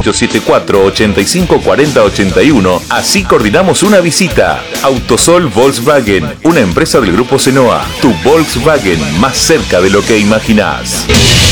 4874-854081. Así coordinamos una visita. Autosol Volkswagen, una empresa del Grupo Senoa. Tu Volkswagen más cerca de lo que imaginás.